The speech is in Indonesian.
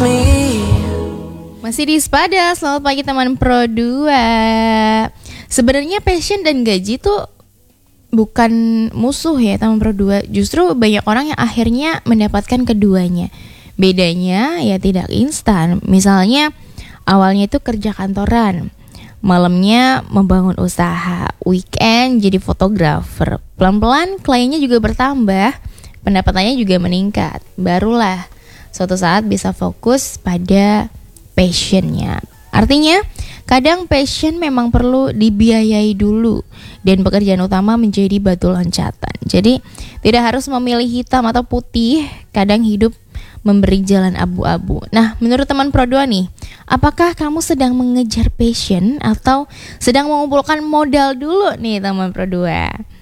Masih di Sepada, selamat pagi teman Pro 2. Sebenarnya passion dan gaji tuh bukan musuh ya teman Pro 2. Justru banyak orang yang akhirnya mendapatkan keduanya. Bedanya ya tidak instan. Misalnya awalnya itu kerja kantoran, malamnya membangun usaha, weekend jadi fotografer. Pelan-pelan kliennya juga bertambah, pendapatannya juga meningkat. Barulah suatu saat bisa fokus pada passionnya. Artinya kadang passion memang perlu dibiayai dulu dan pekerjaan utama menjadi batu loncatan. Jadi tidak harus memilih hitam atau putih. Kadang hidup memberi jalan abu-abu. Nah, menurut teman Pro 2 nih, apakah kamu sedang mengejar passion atau sedang mengumpulkan modal dulu nih teman Pro 2?